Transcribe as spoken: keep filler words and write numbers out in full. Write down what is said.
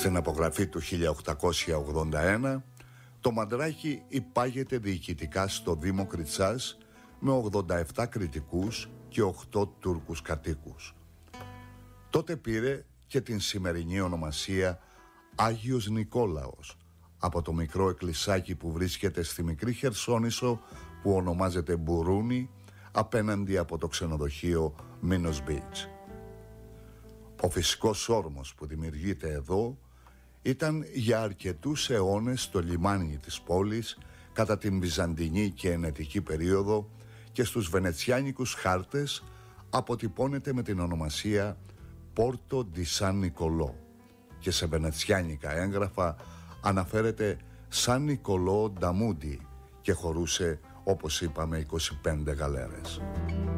Στην απογραφή του χίλια οκτακόσια ογδόντα ένα, το Μαντράχι υπάγεται διοικητικά στο Δήμο Κριτσάς με ογδόντα επτά κριτικούς και οκτώ Τούρκους κατοίκους. Τότε πήρε και την σημερινή ονομασία Άγιος Νικόλαος, από το μικρό εκκλησάκι που βρίσκεται στη μικρή Χερσόνησο που ονομάζεται Μπουρούνι, απέναντι από το ξενοδοχείο Minos Beach. Ο φυσικός όρμος που δημιουργείται εδώ ήταν για αρκετούς αιώνες το λιμάνι της πόλης κατά την Βυζαντινή και Ενετική περίοδο και στους βενετσιάνικους χάρτες αποτυπώνεται με την ονομασία Πόρτο ντι Σαν Νικολό και σε βενετσιάνικα έγγραφα αναφέρεται Σαν Νικολό ντα Μούντι και χωρούσε, όπως είπαμε, είκοσι πέντε γαλέρες.